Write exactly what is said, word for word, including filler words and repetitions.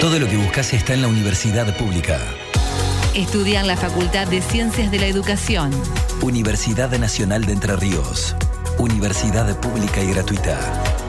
Todo lo que buscas está en la Universidad Pública. Estudia en la Facultad de Ciencias de la Educación. Universidad Nacional de Entre Ríos. Universidad pública y gratuita.